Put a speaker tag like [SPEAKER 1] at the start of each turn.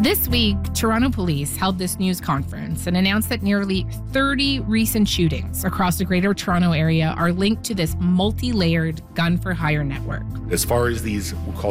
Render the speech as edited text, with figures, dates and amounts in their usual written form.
[SPEAKER 1] This week, Toronto police held this news conference and announced that nearly 30 recent shootings across the Greater Toronto area are linked to this multi-layered gun-for-hire network.
[SPEAKER 2] As far as these, we'll call